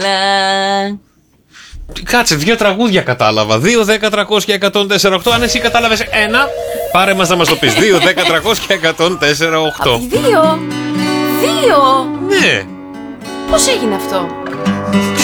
Κάτσε, 2 τραγούδια κατάλαβα. 2, 10, 300 και 104,8. Αν εσύ κατάλαβες ένα, πάρε μας να μας το πεις. 2, 10, 300 και 104,8. Από 2. 2. Ναι. Πώς έγινε αυτό?